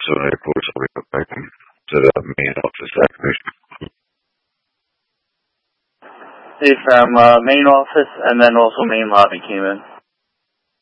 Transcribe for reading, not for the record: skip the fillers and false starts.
airport, so we got back to the main office activation. Hey, from main office, and then also main lobby came in.